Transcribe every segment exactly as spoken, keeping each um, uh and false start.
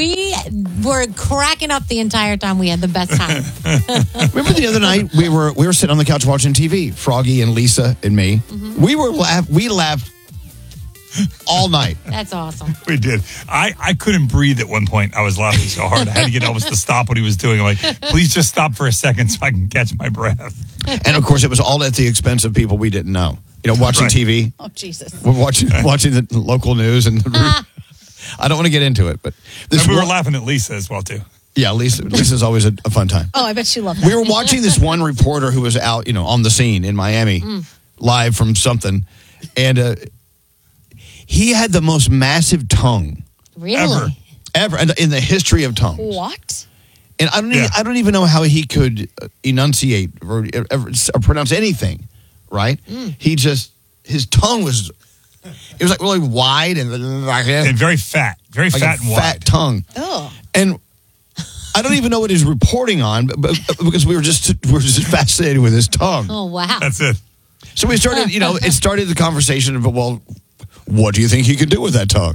We were cracking up the entire time. We had the best time. Remember the other night we were we were sitting on the couch watching T V, Froggy and Lisa and me. Mm-hmm. We were laugh we laughed all night. That's awesome. We did. I, I couldn't breathe at one point. I was laughing so hard. I had to get Elvis to stop what he was doing. I'm like, please just stop for a second so I can catch my breath. And of course, it was all at the expense of people we didn't know. You know, watching Right. T V. Oh, Jesus. We're watching watching the local news, and the, I don't want to get into it, but this And we were one- laughing at Lisa as well, too. Yeah, Lisa. Lisa's always a, a fun time. Oh, I bet she loved that. We were watching this one reporter who was out, you know, on the scene in Miami, mm. live from something, and uh, he had the most massive tongue Really? Ever. ever in- in the history of tongues. What? And I don't, Yeah. even, I don't even know how he could uh, enunciate or, or, or pronounce anything. Right? Mm. He just his tongue was it was like really wide and And very fat. Very like fat a and fat wide. tongue. Oh. And I don't even know what he's reporting on, but, but because we were just we were just fascinated with his tongue. Oh, wow. That's it. So we started, you know, it started the conversation of, well, what do you think he could do with that tongue?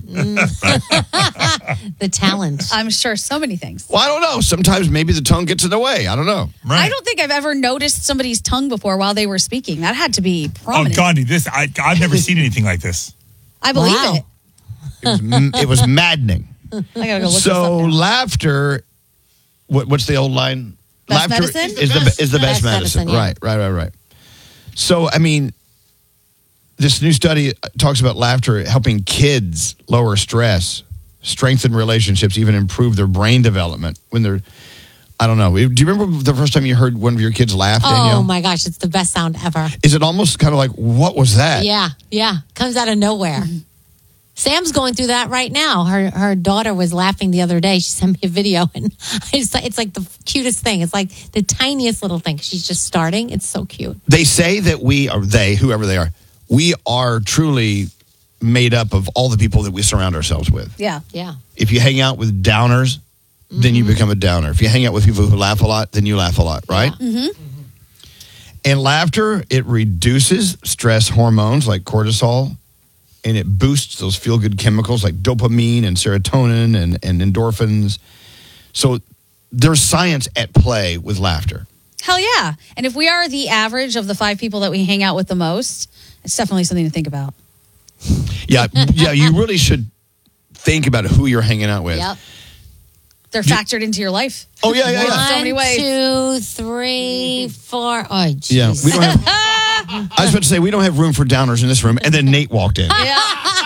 The talent. I'm sure so many things. Well, I don't know. Sometimes maybe the tongue gets in the way. I don't know. Right. I don't think I've ever noticed somebody's tongue before while they were speaking. That had to be Oh, prominent. Gandhi, this, I, I've never seen anything like this. I believe Wow. it. It was, m- it was maddening. I gotta go look So this up now. laughter, what, what's the old line? Best laughter medicine? is the is the best, Best medicine. medicine, yeah. Right, right, right, right. So I mean, this new study talks about laughter helping kids lower stress, strengthen relationships, even improve their brain development when they're. I don't know. Do you remember the first time you heard one of your kids laugh, Danielle? Oh, my gosh. It's the best sound ever. Is it almost kind of like, what was that? Yeah, yeah. Comes out of nowhere. Sam's going through that right now. Her her daughter was laughing the other day. She sent me a video, and it's like, it's like the cutest thing. It's like the tiniest little thing. She's just starting. It's so cute. They say that we, or they, whoever they are, we are truly made up of all the people that we surround ourselves with. Yeah. Yeah. If you hang out with downers, then you become a downer. If you hang out with people who laugh a lot, then you laugh a lot, right? Mm-hmm. And laughter, it reduces stress hormones like cortisol, and it boosts those feel-good chemicals like dopamine and serotonin and, and endorphins. So there's science at play with laughter. Hell yeah. And if we are the average of the five people that we hang out with the most, it's definitely something to think about. Yeah, yeah, you really should think about who you're hanging out with. Yep. They're factored into your life. Oh, yeah, yeah, yeah. So many ways. One, two, three, four. Oh, jeez. Yeah, we don't have. I was about to say we don't have room for downers in this room, and then Nate walked in. Yeah.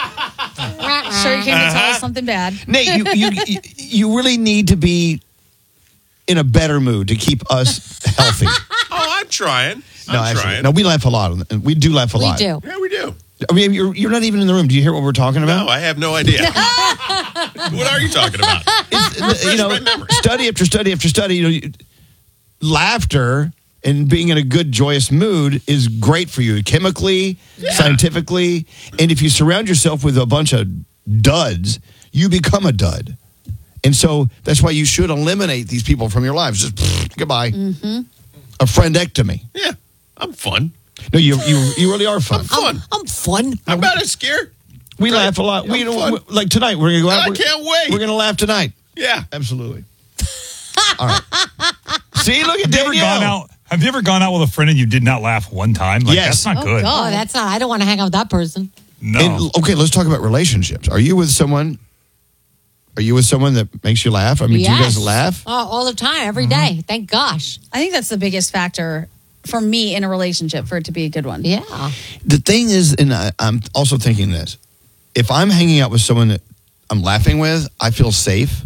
Sure, you came to tell us something bad. Nate, you, you you you really need to be in a better mood to keep us healthy. Oh, I'm trying. I'm no, actually, trying. no, we laugh a lot, and we do laugh a We lot. do. Yeah, we do. I mean, you're you're not even in the room. Do you hear what we're talking about? No, I have no idea. What are you talking about? It's, you know, my memory. study after study after study. You know, you- laughter and being in a good, joyous mood is great for you, chemically, scientifically, and if you surround yourself with a bunch of duds, you become a dud. And so that's why you should eliminate these people from your lives. Just pfft, goodbye. Mm-hmm. A friendectomy. Yeah, I'm fun. No, you you you really are fun. Fun. I'm fun. I'm not as scared. We Right. laugh a lot. We I'm you know, fun. we- like tonight. We're gonna go out. I we're- can't wait. We're gonna laugh tonight. Yeah. Absolutely. All right. See, look at Have you ever Danielle. gone out? Have you ever gone out with a friend and you did not laugh one time? Like, Yes. that's not Oh, good. God. Oh, that's not. I don't want to hang out with that person. No. And, okay, let's talk about relationships. Are you with someone? Are you with someone that makes you laugh? I mean, do you Yes. guys laugh? Oh, all the time, every day. Thank gosh. I think that's the biggest factor for me in a relationship for it to be a good one. Yeah. The thing is, and I, I'm also thinking this: if I'm hanging out with someone that I'm laughing with, I feel safe.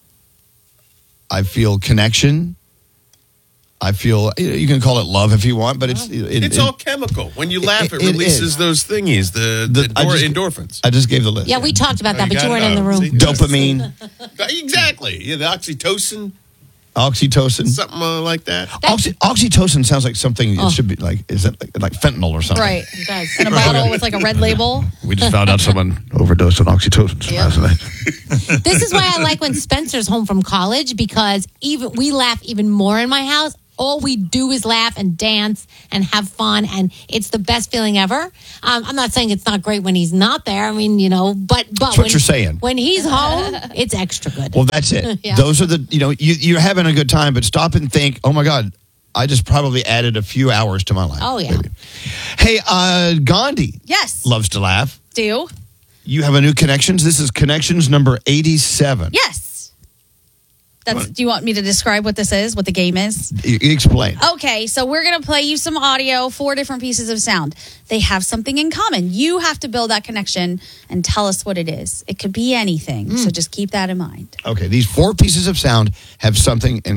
I feel connection. I feel, you can call it love if you want, but it's it, It's it- all chemical. When you laugh, it, It- it releases is. those thingies, the, The- the I endor- just- endorphins. I just gave the list. Yeah, we talked about Oh, that, you but you got weren't it? in the Oh, room. see? Dopamine, Exactly. Yeah, the oxytocin, oxytocin. something uh, like that. Oxy, oxytocin sounds like something. Oh. It should be like is that like, like fentanyl or something? Right. It does. In a bottle with like a red label. We just found out someone overdosed on oxytocin Yeah. last night. This is why I like when Spencer's home from college because even we laugh even more in my house all we do is laugh and dance and have fun, and it's the best feeling ever. Um, I'm not saying it's not great when he's not there. I mean, you know, but but That's when, what you're saying. when he's home, it's extra good. Well, that's it. Yeah. Those are the, you know, you, you're having a good time, but stop and think, oh my God, I just probably added a few hours to my life. Oh, yeah. Maybe. Hey, uh, Gandhi Yes. loves to laugh. Do. You have a new Connections. This is Connections number eighty-seven. Yes. That's. Do you want me to describe what this is, what the game is? Y- Explain. Okay, so we're going to play you some audio, four different pieces of sound. They have something in common. You have to build that connection and tell us what it is. It could be anything, so just keep that in mind. Okay, these four pieces of sound have something in